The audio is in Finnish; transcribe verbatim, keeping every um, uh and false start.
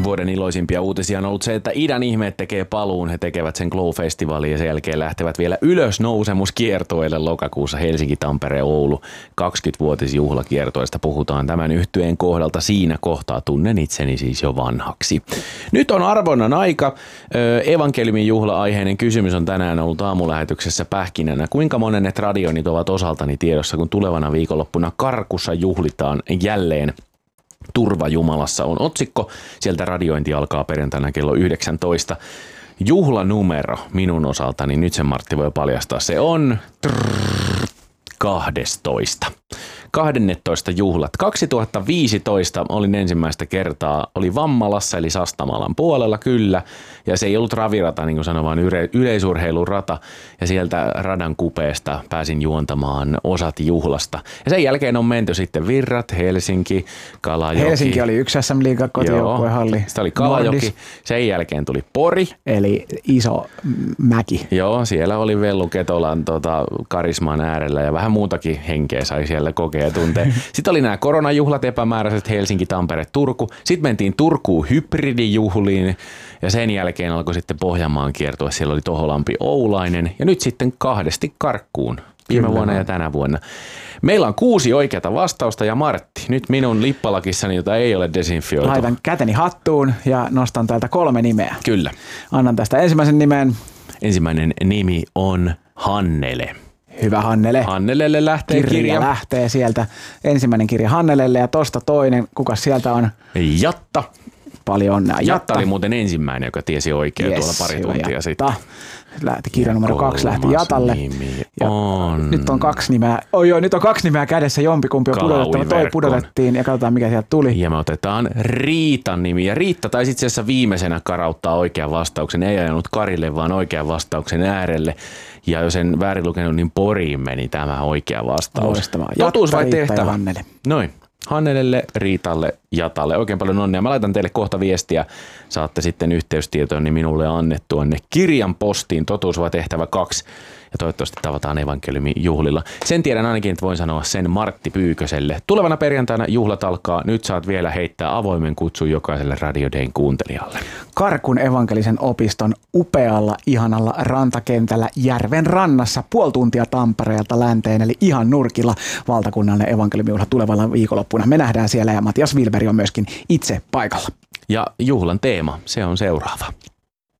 Vuoden iloisimpia uutisia on ollut se, että Idän ihmeet tekee paluun. He tekevät sen Glow-festivaalin ja sen jälkeen lähtevät vielä ylösnousemuskiertueelle lokakuussa Helsinki, Tampere, Oulu. kaksikymmenvuotisjuhlakiertueesta puhutaan tämän yhtyeen kohdalta. Siinä kohtaa tunnen itseni siis jo vanhaksi. Nyt on arvonnan aika. Evankeliumin juhla-aiheinen kysymys on tänään ollut aamulähetyksessä pähkinänä. Kuinka monen radioinnit ovat osaltani tiedossa, kun tulevana viikonloppuna Karkussa juhlitaan jälleen? Turva Jumalassa on otsikko. Sieltä radiointi alkaa perjantaina kello yhdeksäntoista. Juhlanumero minun osaltani, nyt sen Martti voi paljastaa, se on kaksitoista. kaksitoista juhlat. kaksituhattaviisitoista olin ensimmäistä kertaa, oli Vammalassa eli Sastamalan puolella kyllä, ja se ei ollut ravirata, niin kuin sanoin, vaan yle- yleisurheilurata, ja sieltä radan kupeesta pääsin juontamaan osat juhlasta. Ja sen jälkeen on menty sitten Virrat, Helsinki, Kalajoki. Helsinki oli yksi S M-liigan kotijoukkuehalli. Sitten oli Kalajoki, Nordis. Sen jälkeen tuli Pori. Eli iso mäki. Joo, siellä oli Vellu Ketolan tota, karisman äärellä ja vähän muutakin henkeä sai siellä kokea ja tuntea. Sitten oli nämä koronajuhlat epämääräiset Helsinki, Tampere, Turku. Sitten mentiin Turkuun hybridijuhliin ja sen jälkeen alkoi sitten Pohjanmaan kiertue. Siellä oli Toholampi, Oulainen ja nyt sitten kahdesti Karkkuun viime Kyllä. vuonna ja tänä vuonna. Meillä on kuusi oikeata vastausta ja Martti, nyt minun lippalakissani, jota ei ole desinfioitu. Laitan käteni hattuun ja nostan täältä kolme nimeä. Kyllä. Annan tästä ensimmäisen nimen. Ensimmäinen nimi on Hannele. Hyvä Hannele. Hannelelle lähtee kirja. Kirja lähtee sieltä. Ensimmäinen kirja Hannelelle ja tosta toinen. Kuka sieltä on? Jatta. Paljon onnea. Jatta, Jatta oli muuten ensimmäinen, joka tiesi oikein yes, tuolla pari tuntia Jatta. sitten. Lähti kirja numero kaksi lähti Jatalle. Ja on. nyt on kaksi nimeä. Oi joo, nyt on kaksi nimeä kädessä. Jompikumpi on pudotettava. Toi pudotettiin ja katsotaan mikä sieltä tuli. Ja me otetaan Riitan nimi. Ja Riitta taisi itse asiassa viimeisenä karauttaa oikean vastauksen. Ei ajanut Karille, vaan oikean vastauksen äärelle. Ja jos en väärin lukenut, niin Poriin meni tämä oikea vastaus. Loistavaa. Totuus vai Jatta, Riitta tehtävä? ja Hannele. Noin. Hannelelle, Riitalle, Jatalle. Oikein paljon onnea. Mä laitan teille kohta viestiä. Saatte sitten yhteystietooni minulle annettua ne kirjan postiin. Totuus vai tehtävä kaksi. Ja toivottavasti tavataan evankeliumin juhlilla. Sen tiedän ainakin, että voin sanoa sen Martti Pyyköselle. Tulevana perjantaina juhlat alkaa. Nyt saat vielä heittää avoimen kutsun jokaiselle Radio Dayn kuuntelijalle. Karkun evankelisen opiston upealla, ihanalla rantakentällä järven rannassa puoli tuntia Tampereelta länteen, eli ihan nurkilla valtakunnallinen evankeliumijuhla tulevalla viikonloppuna. Me nähdään siellä ja Matias Wilberg on myöskin itse paikalla. Ja juhlan teema, se on seuraava.